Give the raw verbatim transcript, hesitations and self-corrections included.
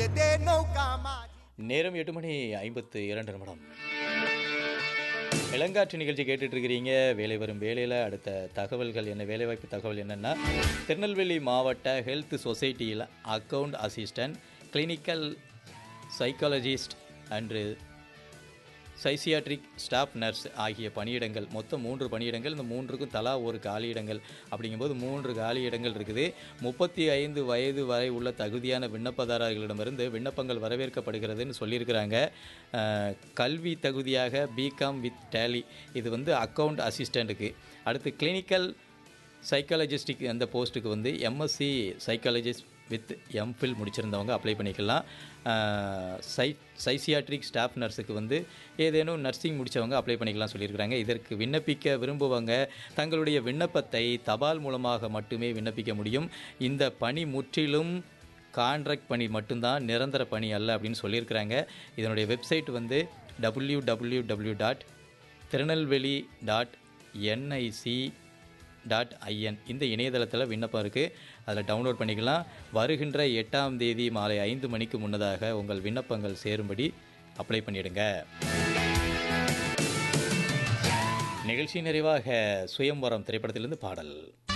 दे नौका माझी. நேரம் எட்டு மணி ஐம்பத்து இரண்டு நிமிடம். இளங்காற்று நிகழ்ச்சி கேட்டுட்டு இருக்கிறீங்க. வேலை வரும் வேலையில் அடுத்த தகவல்கள் என்ன, வேலைவாய்ப்பு தகவல் என்னென்னா, திருநெல்வேலி மாவட்ட ஹெல்த் சொசைட்டியில் account assistant, clinical psychologist and சைசியாட்ரிக் staff nurse ஆகிய பணியிடங்கள், மொத்தம் மூன்று பணியிடங்கள். இந்த மூன்றுக்கும் தலா ஒரு காலியிடங்கள். அப்படிங்கும்போது மூன்று காலியிடங்கள் இருக்குது. முப்பத்தி ஐந்து வயது வரை உள்ள தகுதியான விண்ணப்பதாரர்களிடமிருந்து விண்ணப்பங்கள் வரவேற்கப்படுகிறதுன்னு சொல்லியிருக்கிறாங்க. கல்வி தகுதியாக பிகாம் வித் டேலி, இது வந்து அக்கவுண்ட் அசிஸ்டண்ட்டுக்கு. அடுத்து கிளினிக்கல் சைக்காலஜிஸ்டிக் அந்த போஸ்ட்டுக்கு வந்து MSc psychologist with MPhil முடிச்சிருந்தவங்க apply பண்ணிக்கலாம். சை சைசியாட்ரிக் ஸ்டாஃப் நர்ஸுக்கு வந்து ஏதேனும் நர்சிங் முடித்தவங்க அப்ளை பண்ணிக்கலாம் சொல்லியிருக்கிறாங்க. இதற்கு விண்ணப்பிக்க விரும்புவங்க தங்களுடைய விண்ணப்பத்தை தபால் மூலமாக மட்டுமே விண்ணப்பிக்க முடியும். இந்த பணி முற்றிலும் கான்ட்ராக்ட் பணி மட்டும்தான், நிரந்தர பணி அல்ல அப்படின்னு சொல்லியிருக்கிறாங்க. இதனுடைய வெப்சைட் வந்து W W W dot Tirunelveli dot NIC dot IN இந்த இணையதளத்தில் விண்ணப்பம் இருக்குது. அதில் டவுன்லோட் பண்ணிக்கலாம். வருகின்ற எட்டாம் தேதி மாலை ஐந்து மணிக்கு முன்னதாக உங்கள் விண்ணப்பங்கள் சேரும்படி அப்ளை பண்ணிடுங்க. நிகழ்ச்சி நிறைவாக சுயம்வரம் திரைப்படத்திலிருந்து பாடல்.